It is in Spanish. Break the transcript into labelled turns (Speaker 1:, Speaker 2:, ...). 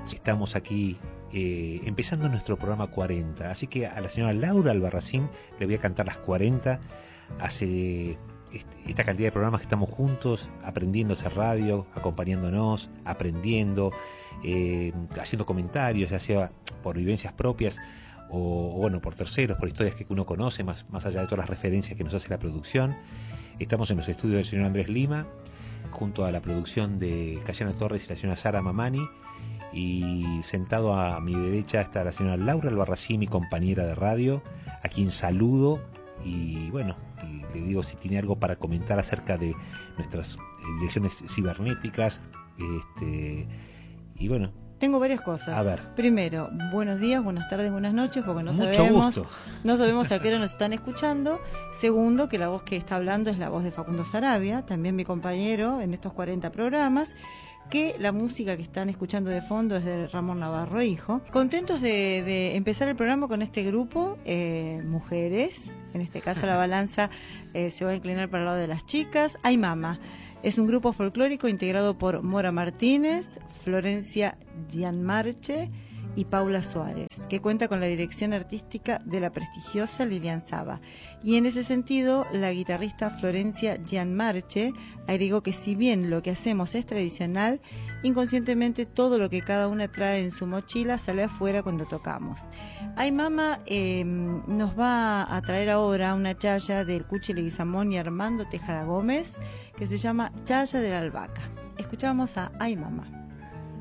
Speaker 1: Estamos aquí empezando nuestro programa 40, así que a la señora Laura Albarracín le voy a cantar las 40. Hace esta cantidad de programas que estamos juntos, aprendiendo a hacer radio, acompañándonos, aprendiendo, haciendo comentarios, ya sea por vivencias propias o bueno, por terceros, por historias que uno conoce, más allá de todas las referencias que nos hace la producción. Estamos en los estudios del señor Andrés Lima, junto a la producción de Casiano Torres y la señora Sara Mamani, y sentado a mi derecha está la señora Laura Albarracín, mi compañera de radio, a quien saludo y bueno, le digo si tiene algo para comentar acerca de nuestras direcciones cibernéticas, y bueno.
Speaker 2: Tengo varias cosas.
Speaker 1: A ver.
Speaker 2: Primero, buenos días, buenas tardes, buenas noches, porque no sabemos a qué hora nos están escuchando. Segundo, que la voz que está hablando es la voz de Facundo Sarabia, también mi compañero en estos 40 programas, que la música que están escuchando de fondo es de Ramón Navarro, hijo. Contentos de empezar el programa con este grupo, mujeres, en este caso la balanza se va a inclinar para el lado de las chicas. Ay Mama. Es un grupo folclórico integrado por Mora Martínez, Florencia Gianmarche y Paula Suárez, que cuenta con la dirección artística de la prestigiosa Lilian Saba. Y en ese sentido, la guitarrista Florencia Gianmarche agregó que si bien lo que hacemos es tradicional, inconscientemente todo lo que cada una trae en su mochila sale afuera cuando tocamos. Ay Mama nos va a traer ahora una chaya del Cuchi Leguizamón y Armando Tejada Gómez, que se llama Chaya de la Albahaca. Escuchamos a Ay Mama.